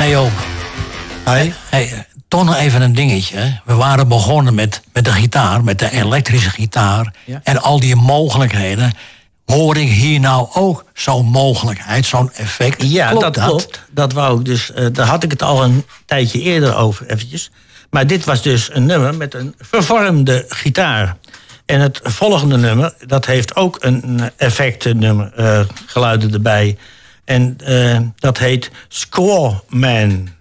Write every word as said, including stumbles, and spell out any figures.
Hey Joop. Hey. Hey, toch nog even een dingetje. We waren begonnen met, met de gitaar, met de elektrische gitaar. Ja. En al die mogelijkheden. Hoor ik hier nou ook zo'n mogelijkheid, zo'n effect? Ja, klopt dat, dat klopt. Dat wou ik dus. Uh, daar had ik het al een tijdje eerder over, eventjes. Maar dit was dus een nummer met een vervormde gitaar. En het volgende nummer, dat heeft ook een effectnummer, uh, geluiden erbij. En uh, dat heet Squawman.